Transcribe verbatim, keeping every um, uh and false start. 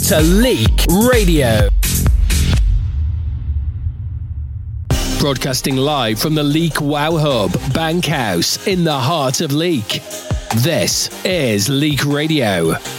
to Leak Radio. Broadcasting live from the Leak Wow Hub, Bankhouse, in the heart of Leak. This is Leak Radio.